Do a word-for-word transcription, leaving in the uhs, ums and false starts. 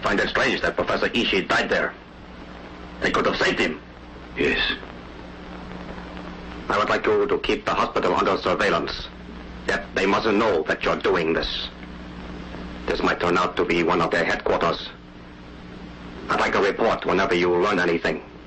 find it strange that Professor Ishii died there. They could have saved him. Yes. I would like you to keep the hospital under surveillance. Yet they mustn't know that you're doing this. This might turn out to be one of their headquarters. I'd like a report whenever you learn anything.